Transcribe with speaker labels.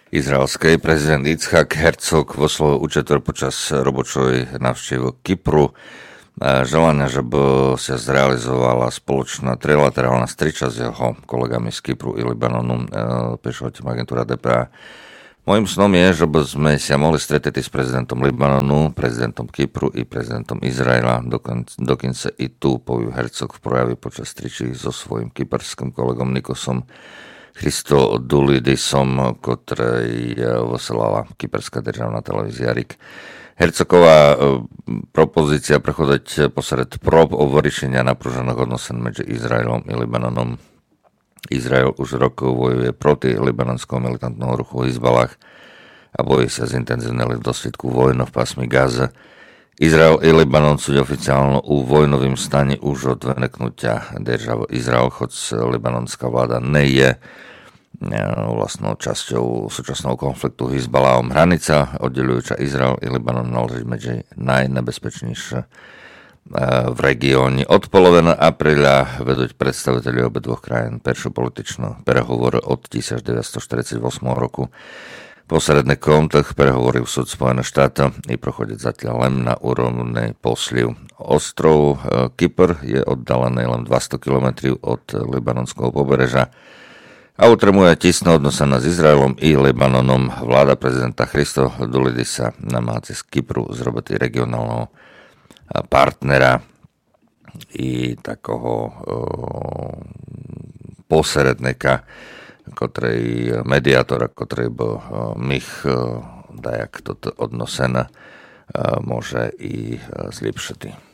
Speaker 1: izraelskej. Prezident Yitzhak Herzog vo svojom účetor počas robočovej návštevy Kypru želania, že by sa zrealizovala spoločná trilaterálna striča s jeho kolegami z Kypru i Libanonu, píše o tým agentúra DPA. Mojím snom je, že by sme sa mohli stretnúť s prezidentom Libanonu, prezidentom Kypru i prezidentom Izraela, dokonca i tu povie Herzog v projavi počas stričí so svojím kyperským kolegom Nikosom Christodoulidisom, ktorej vysielala kyperská državná televízia RIK. Hercogová propozícia prechodať posred prób o vyriešenia napružených odnosov medzi Izraelom i Libanonom. Izrael už rokov bojuje proti libanonskému militantného ruchu Hizbalách a bojí sa zintenzívnili v dôsledku vojny v pásmi Gaza. Izrael i Libanon sú oficiálno u vojnovým stane už od vyneknutia državu Izrael, hoď libanonská vláda nie je vlastnou časťou súčasného konfliktu Hizbalahom. Hranica oddeľujúca Izrael i Libanon náleží medzi najnebezpečnejšie v regióne. Od poloviny apríla vedúť predstaviteľi obidvoch krajín peršiu političnú prehovor od 1948 roku. Posledný kontakt prehovorí v súd Spojených štátov i prochodí zatiaľ len na úrovni posliv. Ostrov Kypr je oddalený len 200 km od libanonského pobrežia a utrmuje tisné odnosy s Izraelom i Libanonom. Vláda prezidenta Christodoulidisa namáha z Kypru zrobiť regionálneho partnera i takého posredníka, mediátora, ktorý by mých dajak toto odnosené môže i zlepšiť.